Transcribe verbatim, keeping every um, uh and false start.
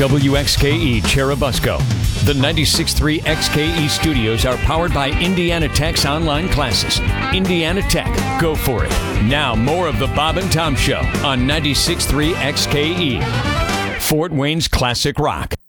W X K E Cherubusco. The ninety-six point three X K E studios are powered by Indiana Tech's online classes. Indiana Tech, go for it. Now, more of the Bob and Tom Show on ninety-six point three X K E, Fort Wayne's classic rock.